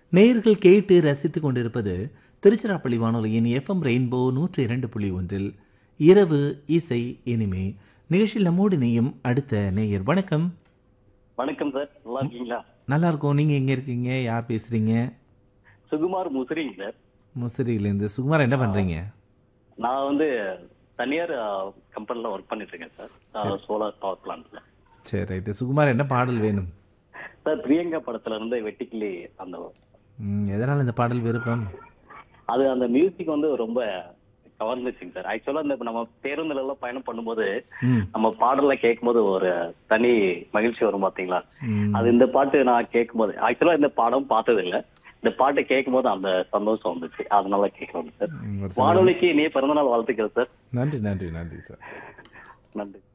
நேயர்கள் கேட்டு ரசித்துக் கொண்டிருப்பது திருச்சிராப்பள்ளி வானொலியின் எஃப்எம் ரெயின்போ 102.1 இரவு இசை இனிமே நிகழ்ச்சியில் நம்மோடு இணையும் அடுத்த நேயர். வணக்கம். வணக்கம் சார், நல்லா இருக்கீங்களா? நல்லா இருக்கோம். நீங்க எங்க இருக்கீங்க? யார் பேசுறீங்க? சுகுமார் முசிறிங்க சார். முசிறியிலேருந்து. சுகுமார், என்ன பண்றீங்க? நான் வந்து தனியார் கம்பெனில ஒர்க் பண்ணிட்டு இருக்கேன் சார், சோலார் பவர் பிளான்ட்ல. சரி, ரைட்டு. சுகுமார், என்ன பாடல் வேணும்? சார், பிரியங்கா படத்துல இருந்து வெட்டிக்கிளி அந்த எதனால இந்த பாடல் விருப்பம்? அது அந்த மியூசிக் வந்து ரொம்ப கவர்ந்துச்சுங்க சார். ஆக்சுவலா இந்த நம்ம பேருந்துல எல்லாம் பயணம் பண்ணும்போது நம்ம பாடல கேட்கும்போது ஒரு தனி மகிழ்ச்சி வரும் பாத்தீங்களா? அது இந்த பாட்டு நான் கேட்கும்போது, ஆக்சுவலா இந்த பாடம் பார்த்தது இல்ல, இந்த பாட்டை கேட்கும் போது அந்த சந்தோஷம் வந்துச்சு, அதனால கேட்கணும் சார். வானொலிக்கு இனிய பிறந்தநாள் வாழ்த்துக்கள் சார். நன்றி நன்றி நன்றி சார். நன்றி.